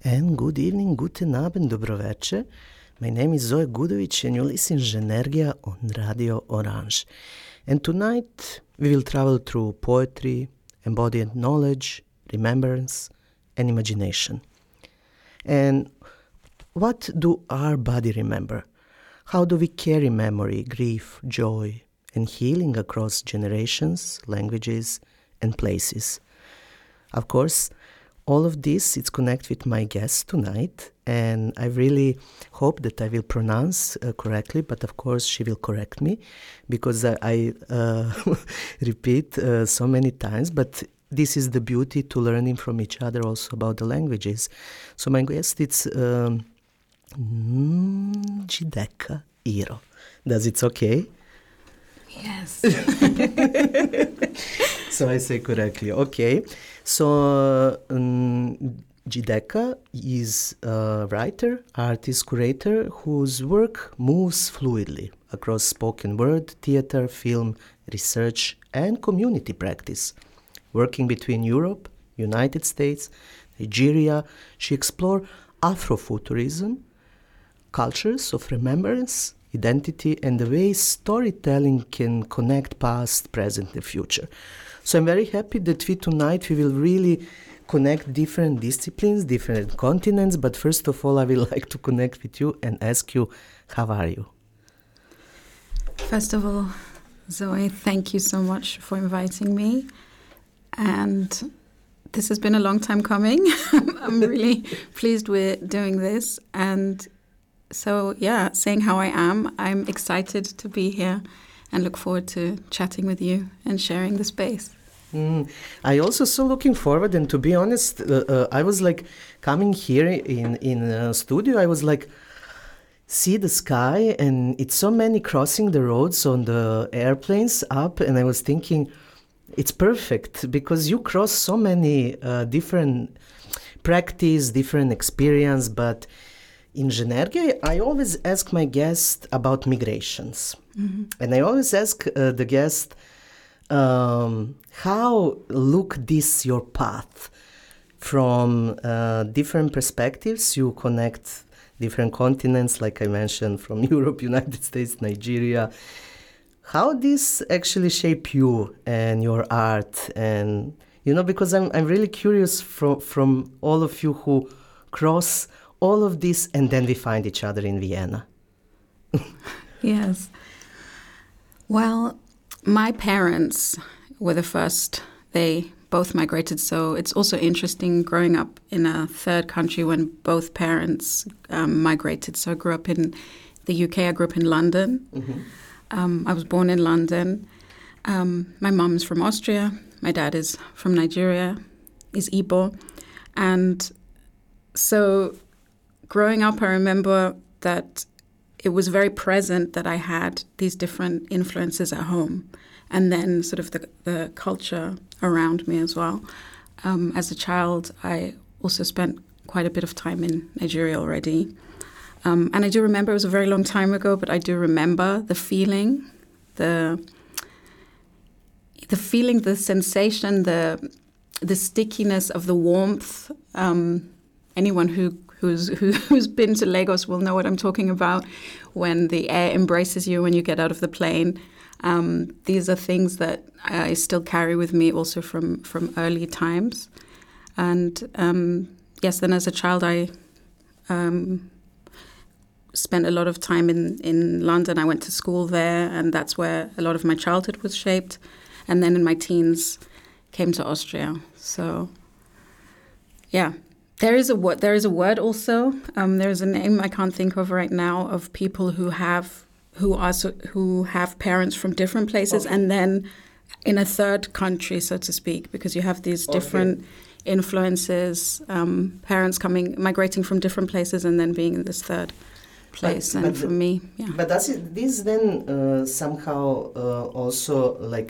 And good evening, guten Abend, dobroveče. My name is Zoe Gudovic and you listen Zhenergia on Radio Orange. And tonight we will travel through poetry, embodied knowledge, remembrance, and imagination. And what do our body remember? How do we carry memory, grief, joy, and healing across generations, languages, and places? Of course, all of this is connected with my guest tonight, and I really hope that I will pronounce correctly, but of course she will correct me, because I repeat so many times, but this is the beauty to learning from each other also about the languages. So my guest is Njideka Iro. Does it okay? Yes. So I say correctly. Okay. So Njideka is a writer, artist, curator whose work moves fluidly across spoken word, theater, film, research, and community practice. Working between Europe, United States, Nigeria, she explored Afrofuturism, cultures of remembrance, identity, and the way storytelling can connect past, present, and future. So I'm very happy that tonight we will really connect different disciplines, different continents, but first of all I will like to connect with you and ask you, how are you? First of all, Zoe, thank you so much for inviting me. And this has been a long time coming. I'm really pleased we're doing this. And so, yeah, saying how I am, I'm excited to be here and look forward to chatting with you and sharing the space. I also so looking forward, and to be honest, I was like coming here in studio, I was like, see the sky, and it's so many crossing the roads on the airplanes up, and I was thinking, it's perfect, because you cross so many different practice, different experience, but in Zhenergia, I always ask my guest about migrations. Mm-hmm. And I always ask the guest, how look this your path from different perspectives? You connect different continents, like I mentioned, from Europe, United States, Nigeria. How this actually shape you and your art? And, because I'm really curious from all of you who cross all of this, and then we find each other in Vienna. Yes. Well, my parents were the first. They both migrated, so it's also interesting growing up in a third country when both parents migrated. So I grew up in the UK. I grew up in London. Mm-hmm. I was born in London. My mom is from Austria. My dad is from Nigeria, is Igbo. And so growing up, I remember that it was very present that I had these different influences at home, and then sort of the culture around me as well. As a child, I also spent quite a bit of time in Nigeria already. And I do remember, it was a very long time ago, but I do remember the feeling, the feeling, the sensation, the stickiness of the warmth. Anyone who's been to Lagos will know what I'm talking about. When the air embraces you when you get out of the plane, these are things that I still carry with me also from early times. And yes, then as a child I spent a lot of time in London. I went to school there, and that's where a lot of my childhood was shaped. And then in my teens came to Austria. So yeah. There is a word also. There is a name I can't think of right now of people who have parents from different places, okay. And then in a third country, so to speak, because you have these different influences, parents migrating from different places, and then being in this third place. But for me, yeah. But does this then somehow also like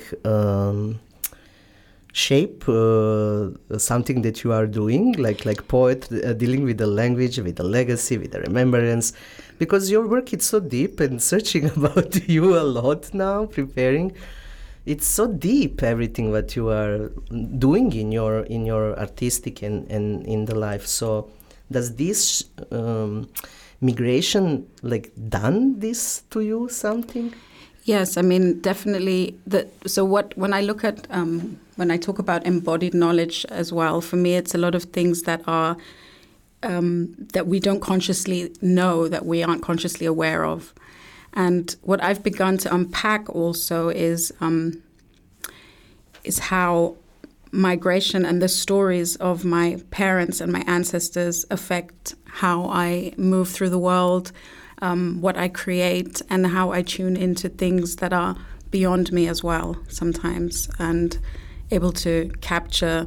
shape something that you are doing, like poet dealing with the language, with the legacy, with the remembrance, because your work is so deep, and searching about you a lot now, preparing, it's so deep, everything what you are doing in your artistic and in the life. So Does this migration like done this to you something? Yes, I mean, definitely. When I look at, when I talk about embodied knowledge as well, for me, it's a lot of things that are, that we don't consciously know, that we aren't consciously aware of. And what I've begun to unpack also is how migration and the stories of my parents and my ancestors affect how I move through the world, what I create, and how I tune into things that are beyond me as well sometimes, and able to capture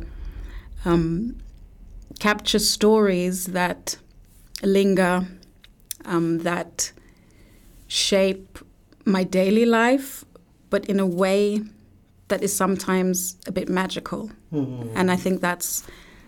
stories that linger, that shape my daily life, but in a way that is sometimes a bit magical. Mm-hmm. And I think that's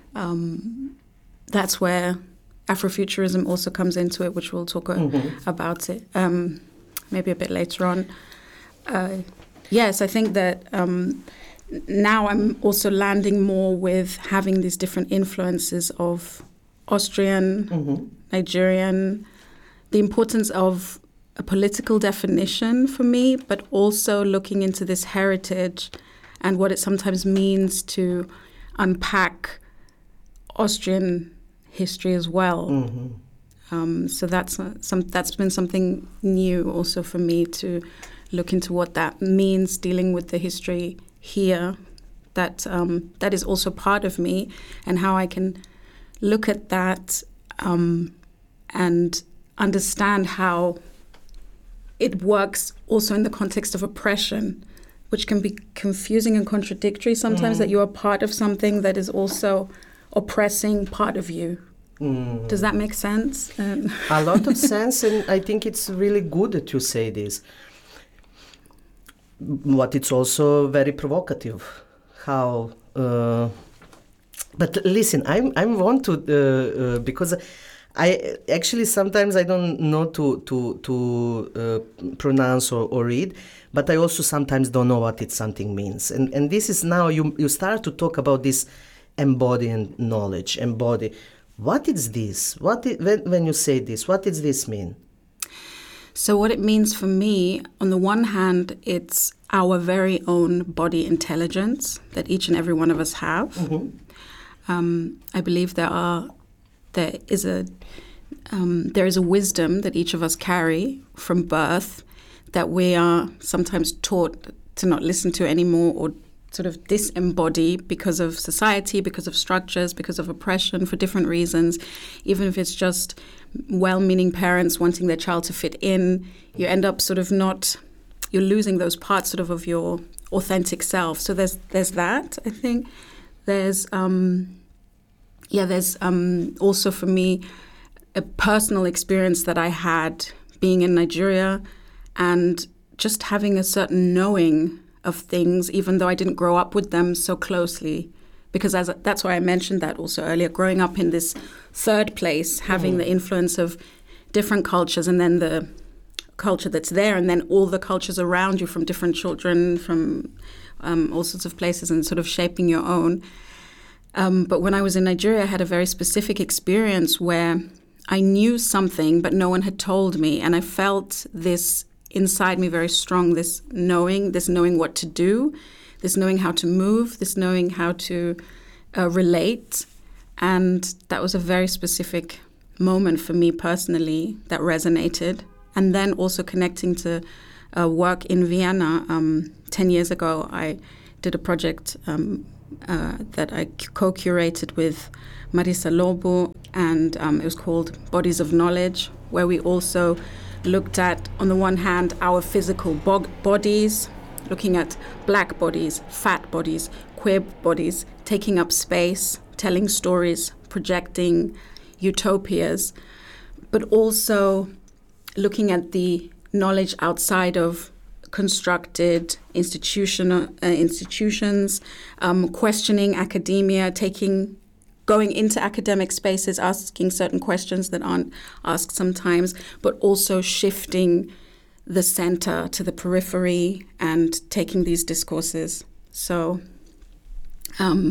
where Afrofuturism also comes into it, which we'll talk about it maybe a bit later on. Yes, I think that now I'm also landing more with having these different influences of Austrian, Nigerian, the importance of a political definition for me, but also looking into this heritage and what it sometimes means to unpack Austrian history as well. So that's been something new also for me, to look into what that means, dealing with the history here, that is also part of me, and how I can look at that and understand how it works also in the context of oppression, which can be confusing and contradictory sometimes, that you are part of something that is also oppressing part of you. Does that make sense? A lot of sense, and I think it's really good that you say this. But it's also very provocative. How? But listen, I want to because I actually sometimes I don't know to pronounce or read, but I also sometimes don't know what something means. And this is now you start to talk about this embodying knowledge, embody. What is this? When you say this, what does this mean? So what it means for me, on the one hand, it's our very own body intelligence that each and every one of us have. I believe there is a wisdom that each of us carry from birth that we are sometimes taught to not listen to anymore, or sort of disembody because of society, because of structures, because of oppression, for different reasons. Even if it's just well-meaning parents wanting their child to fit in, you end up sort of you're losing those parts sort of your authentic self. So there's that, I think. There's also for me a personal experience that I had being in Nigeria, and just having a certain knowing of things, even though I didn't grow up with them so closely. Because that's why I mentioned that also earlier, growing up in this third place, having the influence of different cultures, and then the culture that's there, and then all the cultures around you from different children, from all sorts of places, and sort of shaping your own. But when I was in Nigeria, I had a very specific experience where I knew something, but no one had told me. And I felt this inside me very strong, this knowing what to do, this knowing how to move, this knowing how to relate. And that was a very specific moment for me personally that resonated. And then also connecting to work in Vienna. 10 years ago, I did a project that I co-curated with Marisa Lobo, and it was called Bodies of Knowledge, where we also looked at, on the one hand, our physical bodies, looking at black bodies, fat bodies, queer bodies, taking up space, telling stories, projecting utopias, but also looking at the knowledge outside of constructed institutions, questioning academia, going into academic spaces, asking certain questions that aren't asked sometimes, but also shifting the center to the periphery and taking these discourses. So,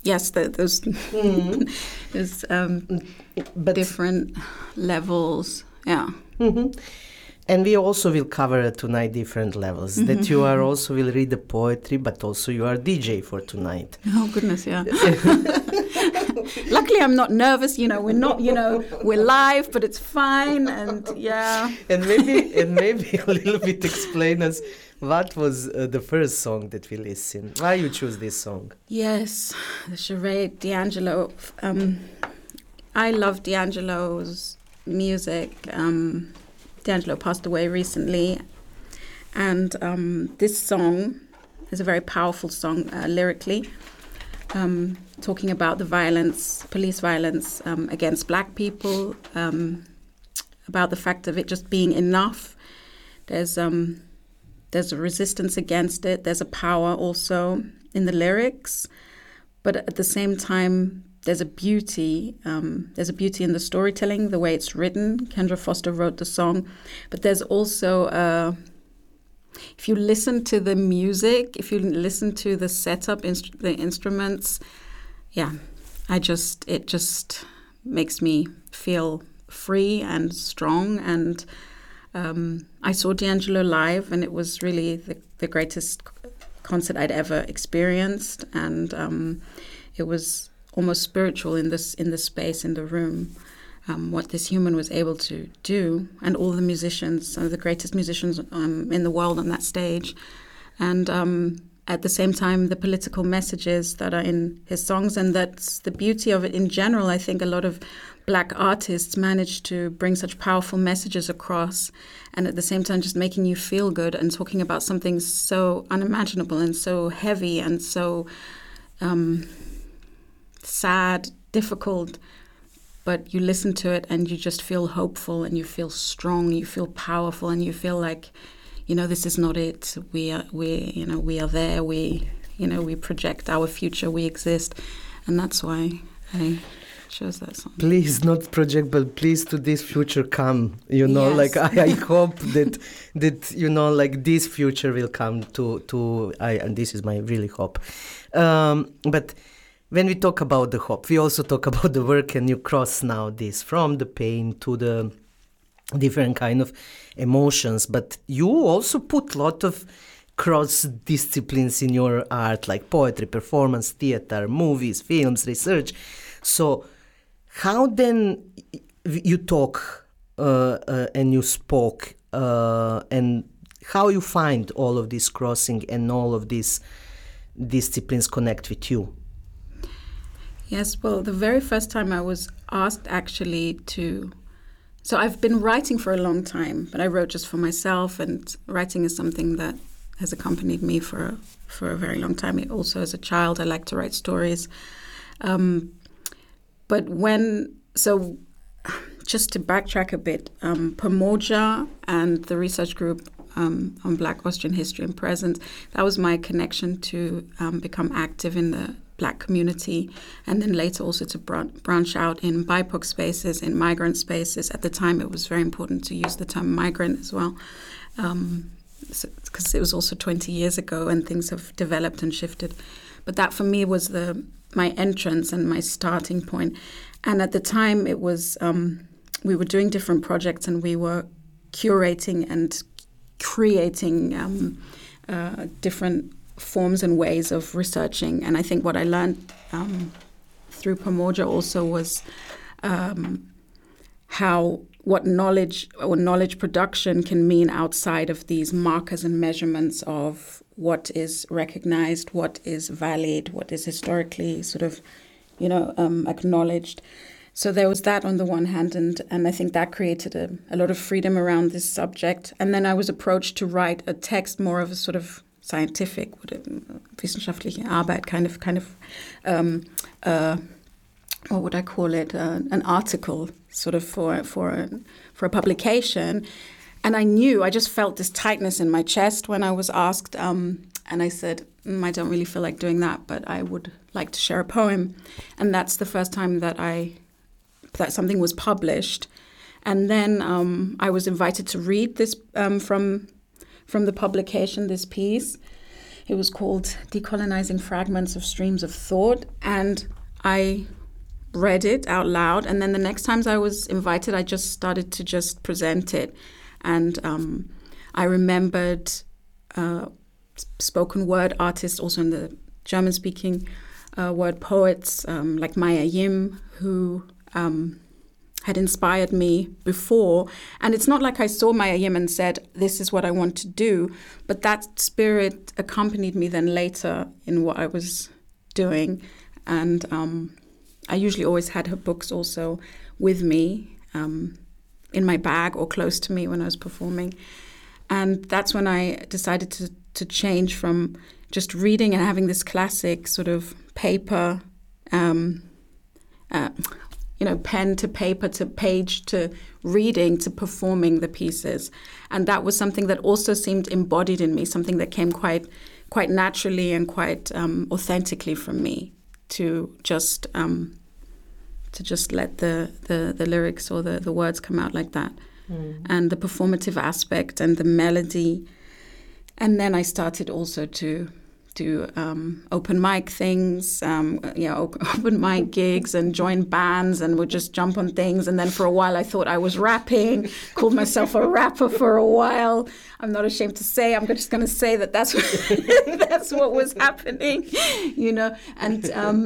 Yes, those there's But different levels. Yeah. And we also will cover tonight different levels. That you are also will read the poetry, but also you are DJ for tonight. Oh goodness, yeah. Luckily, I'm not nervous. We're not. We're live, but it's fine. And yeah. And maybe a little bit explain us what was the first song that we listened. Why you choose this song? Yes, the charade, D'Angelo. I love D'Angelo's music. D'Angelo passed away recently, and this song is a very powerful song lyrically, talking about the violence, police violence against black people, about the fact of it just being enough. There's a resistance against it. There's a power also in the lyrics, but at the same time, there's a beauty. There's a beauty in the storytelling, the way it's written. Kendra Foster wrote the song, but there's also if you listen to the music, if you listen to the setup, the instruments, yeah, it just makes me feel free and strong. And I saw D'Angelo live, and it was really the greatest concert I'd ever experienced, and it was almost spiritual in the space, in the room, what this human was able to do, and all the musicians, some of the greatest musicians in the world on that stage. And at the same time, the political messages that are in his songs, and that's the beauty of it in general. I think a lot of black artists manage to bring such powerful messages across, and at the same time just making you feel good and talking about something so unimaginable and so heavy and so sad, difficult, but you listen to it and you just feel hopeful and you feel strong, you feel powerful, and you feel like, this is not it. We are there. We project our future. We exist, and that's why I chose that song. Please not project, but please to this future come. Yes. Like I hope that like this future will come to and this is my really hope. But when we talk about the hope, we also talk about the work, and you cross now this from the pain to the different kind of emotions. But you also put a lot of cross disciplines in your art, like poetry, performance, theater, movies, films, research. So how then you talk and you spoke and how you find all of this crossing and all of these disciplines connect with you? Yes, well, the very first time I was asked actually so I've been writing for a long time, but I wrote just for myself, and writing is something that has accompanied me for a very long time. Also, as a child, I like to write stories. But just to backtrack a bit, Pamoja and the research group on Black Austrian history and present, that was my connection to become active in the Black community, and then later also to branch out in BIPOC spaces, in migrant spaces. At the time, it was very important to use the term migrant as well, because it was also 20 years ago and things have developed and shifted. But that for me was my entrance and my starting point. And at the time, it was we were doing different projects, and we were curating and creating different forms and ways of researching. And I think what I learned through Pamoja also was what knowledge or knowledge production can mean outside of these markers and measurements of what is recognized, what is valid, what is historically sort of, acknowledged. So there was that on the one hand, and I think that created a lot of freedom around this subject. And then I was approached to write a text, more of a sort of scientific, wissenschaftliche Arbeit, kind of what would I call it? An article, sort of for a publication. And I just felt this tightness in my chest when I was asked, and I said, I don't really feel like doing that, but I would like to share a poem. And that's the first time that something was published. And then I was invited to read this from the publication, this piece. It was called Decolonizing Fragments of Streams of Thought. And I read it out loud. And then the next times I was invited, I just started to just present it. And I remembered spoken word artists, also in the German-speaking word poets, like Maya Yim, who had inspired me before. And it's not like I saw Maya Yim and said, this is what I want to do. But that spirit accompanied me then later in what I was doing. And I usually always had her books also with me in my bag or close to me when I was performing. And that's when I decided to change from just reading and having this classic sort of paper, pen to paper to page to reading to performing the pieces. And that was something that also seemed embodied in me, something that came quite naturally and quite authentically from me to just let the lyrics or the words come out like that. And the performative aspect and the melody. And then I started also to do open mic things, open mic gigs and join bands and would just jump on things. And then for a while I thought I was rapping, called myself a rapper for a while. I'm not ashamed to say, I'm just going to say that's what was happening, And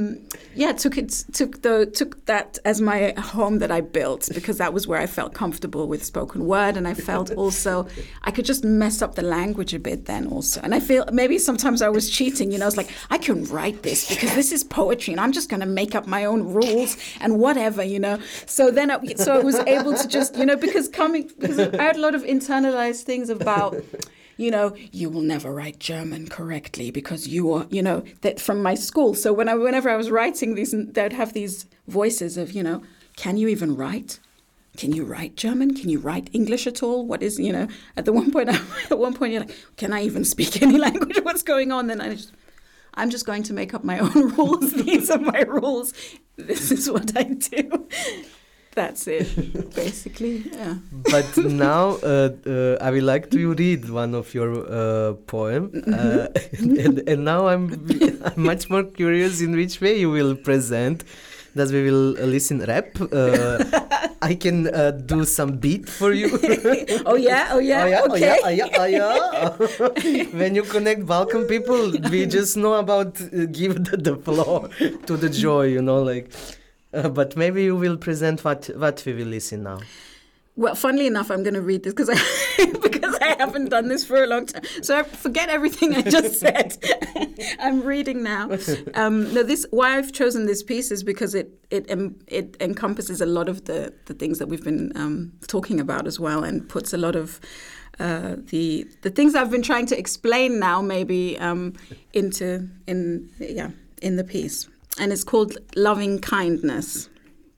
took that as my home that I built, because that was where I felt comfortable with spoken word. And I felt also I could just mess up the language a bit then also. And I feel maybe sometimes I was cheating, it's like, I can write this because this is poetry and I'm just going to make up my own rules and whatever, So then I was able to just, because I had a lot of internalized things about, you will never write German correctly because you are, that from my school. So whenever I was writing these, they'd have these voices of, can you even write? Can you write German? Can you write English at all? What is, at one point you're like, can I even speak any language? What's going on? Then I'm just going to make up my own rules. These are my rules. This is what I do. That's it, basically. Yeah. But now I would like to read one of your poem, and now I'm much more curious in which way you will present. That we will listen rap. I can do some beat for you. Oh yeah, okay. When you connect Balkan people, we just know about give the floor to the joy, but maybe you will present what we will listen now. Well, funnily enough, I'm going to read this because I haven't done this for a long time. So I forget everything I just said. I'm reading now. Why I've chosen this piece is because it encompasses a lot of the things that we've been talking about as well, and puts a lot of the things I've been trying to explain now maybe in the piece. And it's called Loving Kindness.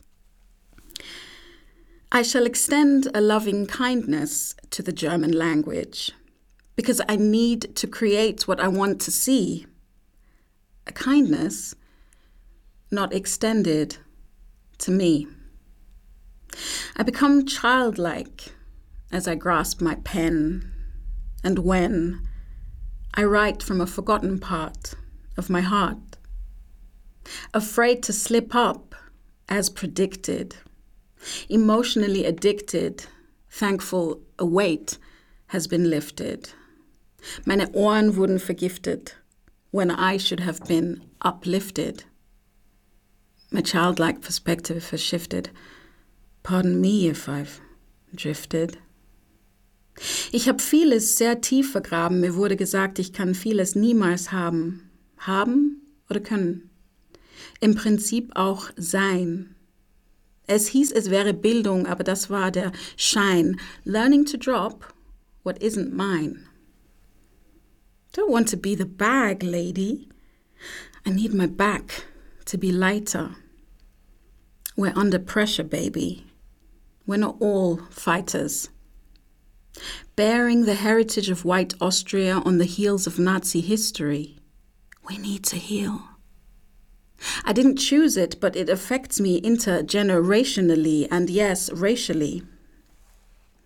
I shall extend a loving kindness to the German language because I need to create what I want to see. A kindness not extended to me. I become childlike as I grasp my pen, and when I write from a forgotten part of my heart, afraid to slip up as predicted. Emotionally addicted, thankful a weight has been lifted. Meine Ohren wurden vergiftet when I should have been uplifted. My childlike perspective has shifted. Pardon me if I've drifted. Ich habe vieles sehr tief vergraben. Mir wurde gesagt, ich kann vieles niemals haben. Haben oder können. Im Prinzip auch sein. Es hieß, es wäre Bildung, aber das war der Schein. Learning to drop what isn't mine. Don't want to be the bag, lady. I need my back to be lighter. We're under pressure, baby. We're not all fighters. Bearing the heritage of white Austria on the heels of Nazi history, we need to heal. I didn't choose it, but it affects me intergenerationally and, yes, racially.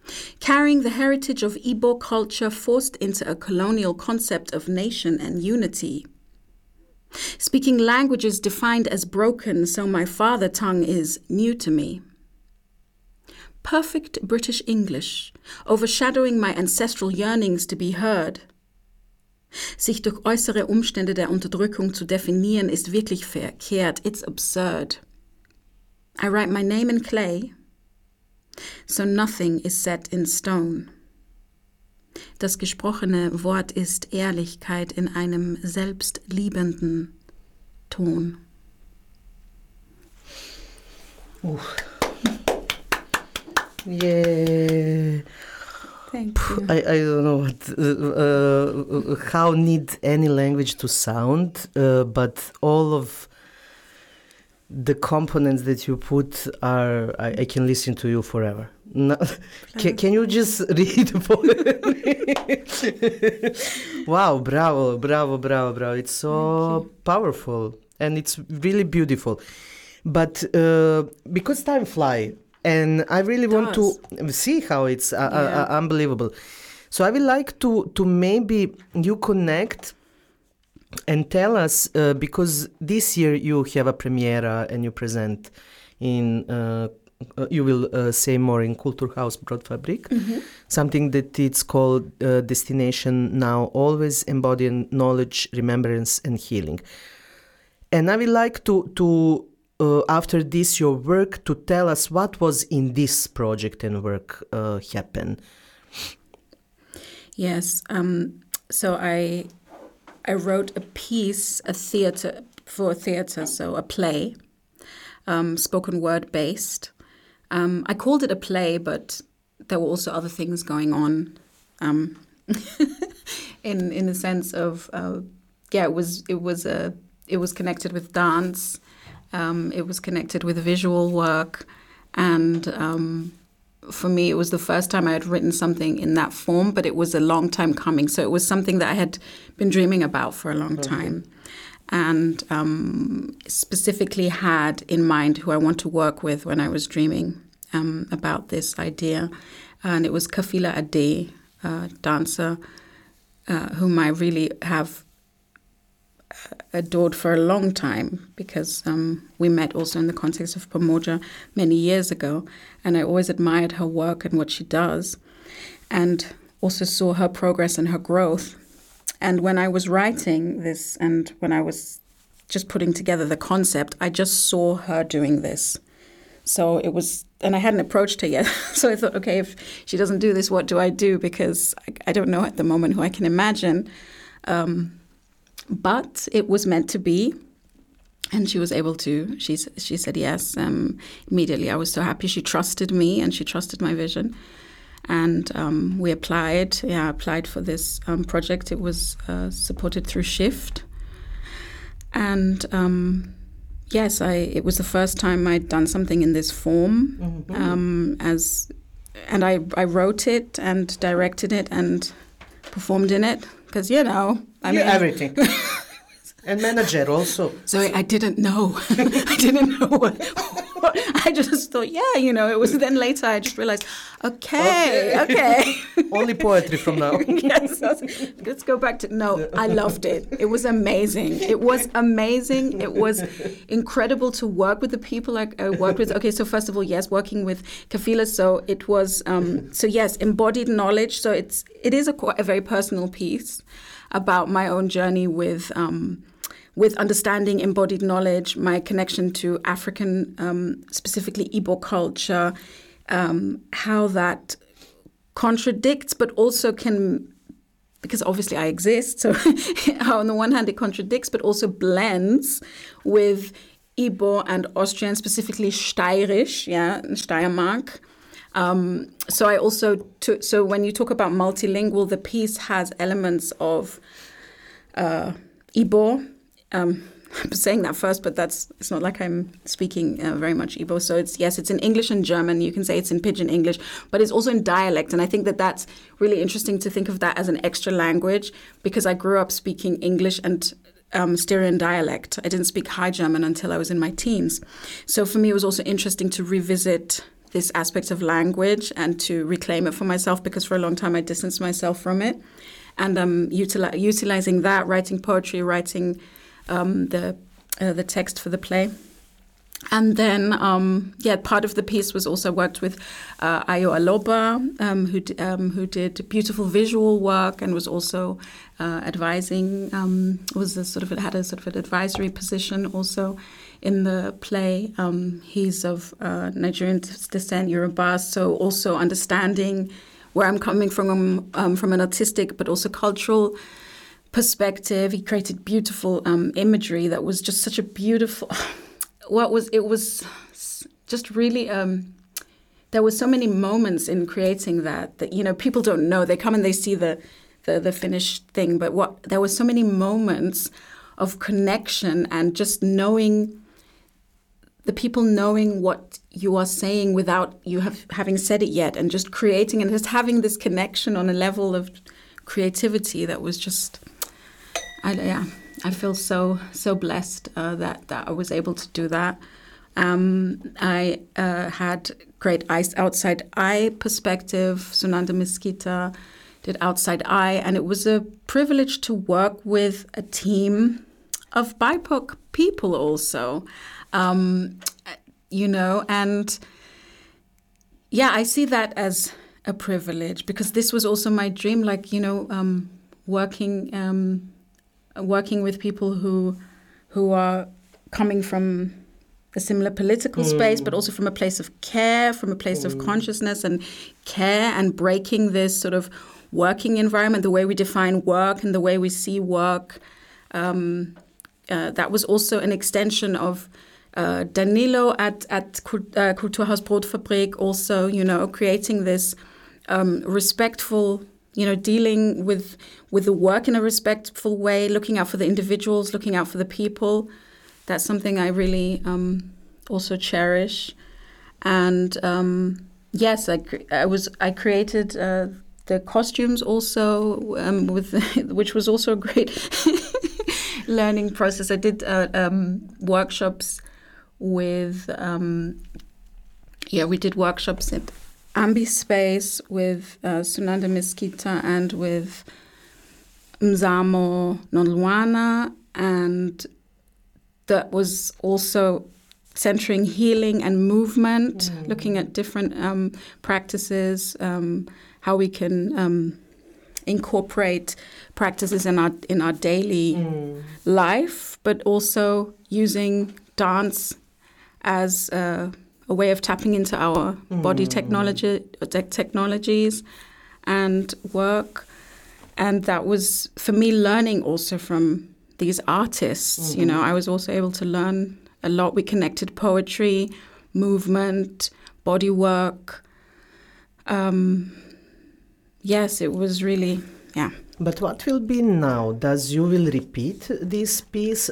Carrying the heritage of Igbo culture forced into a colonial concept of nation and unity. Speaking languages defined as broken, so my father tongue is new to me. Perfect British English, overshadowing my ancestral yearnings to be heard. Sich durch äußere Umstände der Unterdrückung zu definieren, ist wirklich verkehrt. It's absurd. I write my name in clay, so nothing is set in stone. Das gesprochene Wort ist Ehrlichkeit in einem selbstliebenden Ton. Yeah. Thank you. I don't know how need any language to sound, but all of the components that you put are, I can listen to you forever. No, can you just read the poem? Wow, bravo, bravo, bravo, bravo. It's so powerful and it's really beautiful. But because time flies, and I really want to see how it's unbelievable. So I would like to maybe you connect and tell us, because this year you have a premiere and you present in, you will say more in Kulturhaus Broadfabrik, something that it's called Destination Now, Always Embodying Knowledge, Remembrance and Healing. And I would like to after this, your work, to tell us what was in this project and work happen. Yes. So I wrote a piece, for theater, so a play, spoken word based. I called it a play, but there were also other things going on, in the sense of it was connected with dance. It was connected with visual work, and for me, it was the first time I had written something in that form, but it was a long time coming. So it was something that I had been dreaming about for a long time, and specifically had in mind who I want to work with when I was dreaming about this idea. And it was Kafila Ade, a dancer whom I really have adored for a long time, because we met also in the context of Pamoja many years ago, and I always admired her work and what she does, and also saw her progress and her growth. And when I was writing this, and when I was just putting together the concept, I just saw her doing this. So it was, and I hadn't approached her yet. So I thought, okay, if she doesn't do this, what do I do? Because I don't know at the moment who I can imagine. But it was meant to be, and she was able to. She said yes immediately. I was so happy. She trusted me, and she trusted my vision. And we applied for this project. It was supported through Shift. And yes, it was the first time I'd done something in this form. And I wrote it and directed it and performed in it. Because, I mean... everything. And manager also. So I didn't know. I didn't know what I just thought, it was then later I just realized, okay. Only poetry from now. Yes. Let's go back to, I loved it. It was amazing. It was incredible to work with the people I worked with. Okay, so first of all, yes, working with Kafila. So it was, embodied knowledge. So it is a very personal piece about my own journey with understanding embodied knowledge, my connection to African, specifically Igbo culture, how that contradicts, but also can, because obviously I exist, so how on the one hand it contradicts, but also blends with Igbo and Austrian, specifically Steirisch, Steiermark. So I also so when you talk about multilingual, the piece has elements of Igbo. I'm saying that first, but it's not like I'm speaking very much Igbo. So it's in English and German. You can say it's in Pidgin English, but it's also in dialect. And I think that that's really interesting to think of that as an extra language, because I grew up speaking English and Styrian dialect. I didn't speak High German until I was in my teens. So for me, it was also interesting to revisit this aspect of language and to reclaim it for myself, because for a long time I distanced myself from it. And utilizing that, writing poetry, writing the text for the play. And then, part of the piece was also worked with Ayo Aloba, who did beautiful visual work and was also advising. Had a sort of an advisory position also in the play. He's of Nigerian descent, Yoruba, so also understanding where I'm coming from an artistic but also cultural perspective. He created beautiful imagery that was just such a beautiful. It was just really. There were so many moments in creating that people don't know. They come and they see the finished thing, but there were so many moments of connection and just knowing. The people knowing what you are saying without you having said it yet, and just creating and just having this connection on a level of creativity that was just, I feel so blessed that I was able to do that. I had great outside eye perspective. Sunanda Miskita did outside eye, and it was a privilege to work with a team of BIPOC people also. And I see that as a privilege, because this was also my dream, working with people who are coming from a similar political space, but also from a place of care, from a place of consciousness and care, and breaking this sort of working environment, the way we define work and the way we see work. That was also an extension of Danilo at Kulturhaus Brotfabrik, also, creating this respectful, dealing with the work in a respectful way, looking out for the individuals, looking out for the people. That's something I really also cherish. And yes, I created the costumes also, which was also a great learning process. I did workshops with, we did workshops at Ambispace with Sunanda Miskita and with Mzamo Nonluana, and that was also centering healing and movement, looking at different practices, how we can incorporate practices in our daily life, but also using dance as a way of tapping into our body technologies and work. And that was, for me, learning also from these artists. I was also able to learn a lot. We connected poetry, movement, body work. Yes, it was really, But what will be now? Does you will repeat this piece?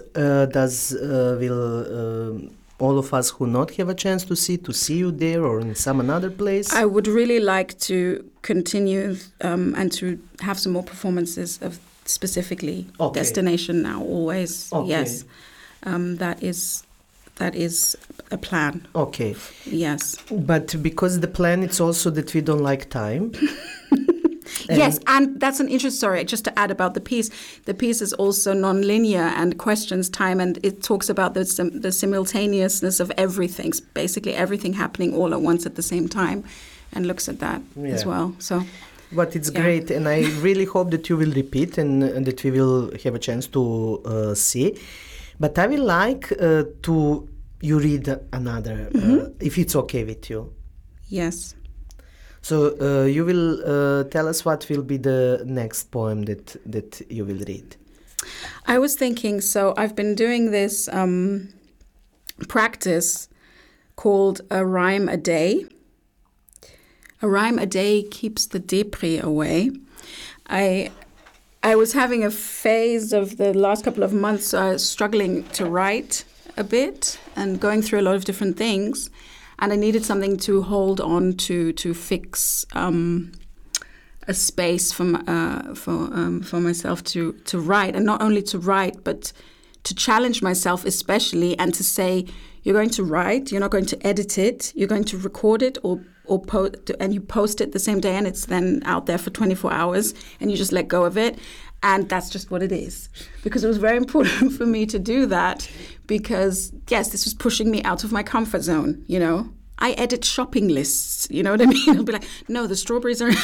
Will all of us who not have a chance to see you there or in some another place? I would really like to continue and to have some more performances of specifically Destination Now, always. Okay. Yes, that is a plan. Okay. Yes. But because the plan, it's also that we don't like time. Yes, and that's an interest. Sorry, just to add about the piece. The piece is also non-linear and questions time, and it talks about the simultaneousness of everything, basically everything happening all at once at the same time, and looks at that as well. So, but it's great, and I really hope that you will repeat and that we will have a chance to see. But I will like you read another, if it's okay with you. Yes. So you will tell us what will be the next poem that you will read. I was thinking, so I've been doing this practice called a rhyme a day. A rhyme a day keeps the depri away. I was having a phase of the last couple of months struggling to write a bit and going through a lot of different things. And I needed something to hold on to fix a space for myself to write, and not only to write, but to challenge myself, especially, and to say, You're going to write. You're not going to edit it. You're going to record it or and you post it the same day, and it's then out there for 24 hours, and you just let go of it. And that's just what it is. Because it was very important for me to do that because, yes, this was pushing me out of my comfort zone, you know. I edit shopping lists, you know what I mean? I'll be like, no, the strawberries are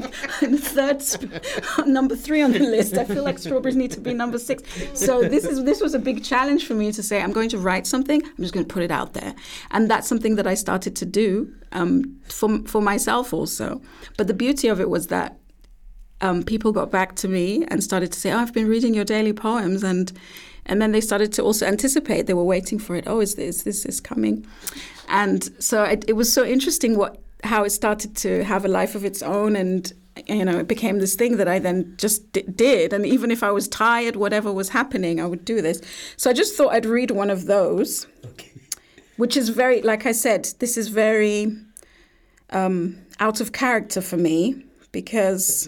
number 3 on the list. I feel like strawberries need to be number 6. So this was a big challenge for me to say, I'm going to write something, I'm just going to put it out there. And that's something that I started to do for myself also. But the beauty of it was that people got back to me and started to say, oh, I've been reading your daily poems. And then they started to also anticipate. They were waiting for it. Oh, is this coming? And so it was so interesting how it started to have a life of its own. And, you know, it became this thing that I then just did. And even if I was tired, whatever was happening, I would do this. So I just thought I'd read one of those, which is very, like I said, this is very out of character for me because,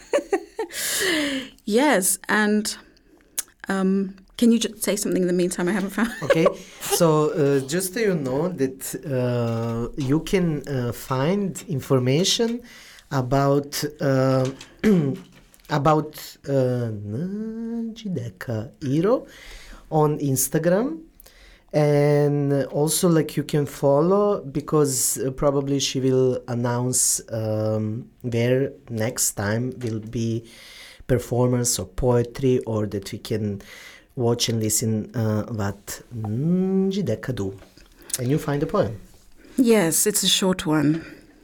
yes, and... can you just say something in the meantime? I haven't found. Okay, so just so you know that you can find information about Njideka Iro on Instagram, and also like you can follow because probably she will announce where next time will be performance or poetry, or that we can watch and listen what Njideka do. And you find the poem. Yes, it's a short one.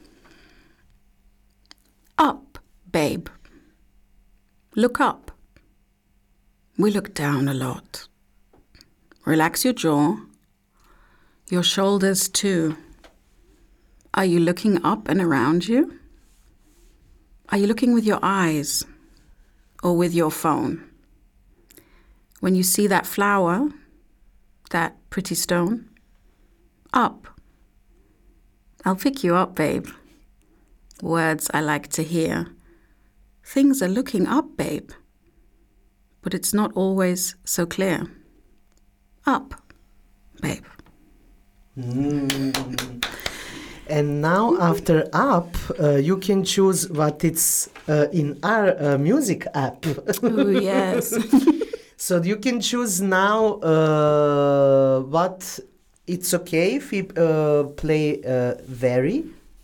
Up, babe. Look up. We look down a lot. Relax your jaw. Your shoulders too. Are you looking up and around you? Are you looking with your eyes or with your phone? When you see that flower, that pretty stone, up. I'll pick you up, babe. Words I like to hear. Things are looking up, babe. But it's not always so clear. Up, babe. And now after up, you can choose what it's in our music app. Oh, yes. So you can choose now what it's okay if we play very,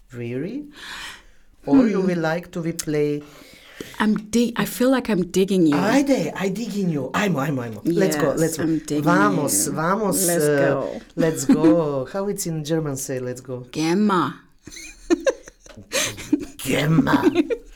or you will like to we play. I feel like I'm digging you. I digging you. I'm. Let's go. I'm digging Vamos. you. Let's go. Let's go. How it's in German say let's go? Gemma. Gemma.